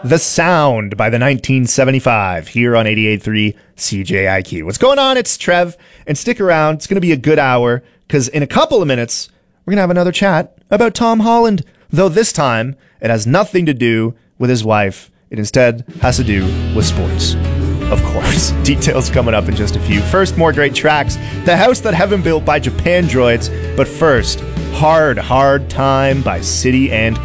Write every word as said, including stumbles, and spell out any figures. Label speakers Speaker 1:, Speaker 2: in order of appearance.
Speaker 1: The Sound by the nineteen seventy-five here on eighty-eight point three C J I Q. What's going on? It's Trev, and stick around. It's going to be a good hour, because in a couple of minutes, we're going to have another chat about Tom Holland, though this time it has nothing to do with his wife. It instead has to do with sports. Of course. Details coming up in just a few. First, more great tracks. The House That Heaven Built by Japan Droids. But first, Hard, Hard Time by City and